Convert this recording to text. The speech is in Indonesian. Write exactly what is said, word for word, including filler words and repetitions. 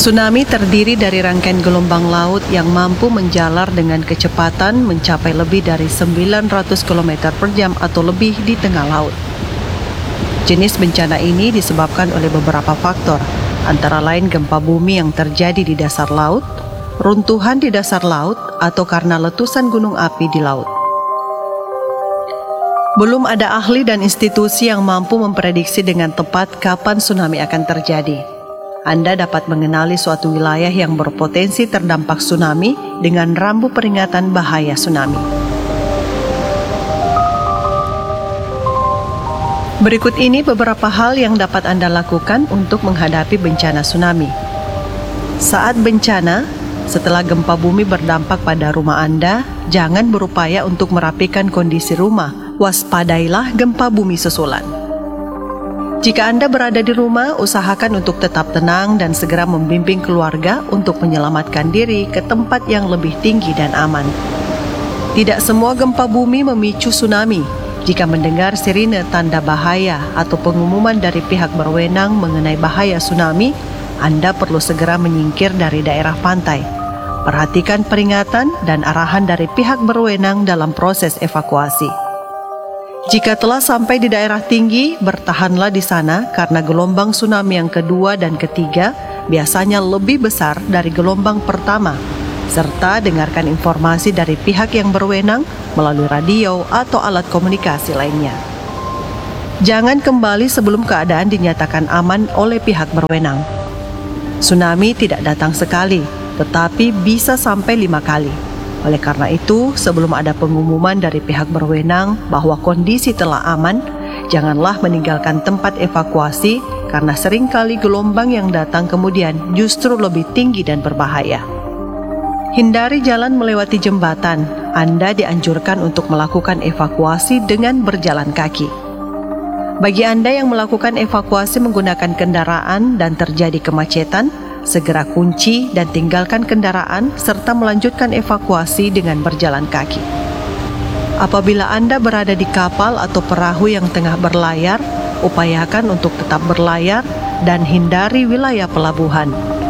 Tsunami terdiri dari rangkaian gelombang laut yang mampu menjalar dengan kecepatan mencapai lebih dari sembilan ratus kilometer per jam atau lebih di tengah laut. Jenis bencana ini disebabkan oleh beberapa faktor, antara lain gempa bumi yang terjadi di dasar laut, runtuhan di dasar laut, atau karena letusan gunung api di laut. Belum ada ahli dan institusi yang mampu memprediksi dengan tepat kapan tsunami akan terjadi. Anda dapat mengenali suatu wilayah yang berpotensi terdampak tsunami dengan rambu peringatan bahaya tsunami. Berikut ini beberapa hal yang dapat Anda lakukan untuk menghadapi bencana tsunami. Saat bencana, setelah gempa bumi berdampak pada rumah Anda, jangan berupaya untuk merapikan kondisi rumah. Waspadailah gempa bumi susulan. Jika Anda berada di rumah, usahakan untuk tetap tenang dan segera membimbing keluarga untuk menyelamatkan diri ke tempat yang lebih tinggi dan aman. Tidak semua gempa bumi memicu tsunami. Jika mendengar sirine tanda bahaya atau pengumuman dari pihak berwenang mengenai bahaya tsunami, Anda perlu segera menyingkir dari daerah pantai. Perhatikan peringatan dan arahan dari pihak berwenang dalam proses evakuasi. Jika telah sampai di daerah tinggi, bertahanlah di sana karena gelombang tsunami yang kedua dan ketiga biasanya lebih besar dari gelombang pertama, serta dengarkan informasi dari pihak yang berwenang melalui radio atau alat komunikasi lainnya. Jangan kembali sebelum keadaan dinyatakan aman oleh pihak berwenang. Tsunami tidak datang sekali, tetapi bisa sampai lima kali. Oleh karena itu, sebelum ada pengumuman dari pihak berwenang bahwa kondisi telah aman, janganlah meninggalkan tempat evakuasi karena seringkali gelombang yang datang kemudian justru lebih tinggi dan berbahaya. Hindari jalan melewati jembatan. Anda dianjurkan untuk melakukan evakuasi dengan berjalan kaki. Bagi Anda yang melakukan evakuasi menggunakan kendaraan dan terjadi kemacetan, segera kunci dan tinggalkan kendaraan serta melanjutkan evakuasi dengan berjalan kaki. Apabila Anda berada di kapal atau perahu yang tengah berlayar, upayakan untuk tetap berlayar dan hindari wilayah pelabuhan.